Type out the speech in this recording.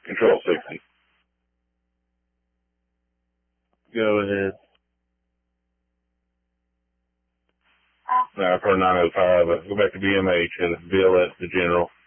Control 60. Go ahead. Now, for 905, go back to BMH and bill at the general.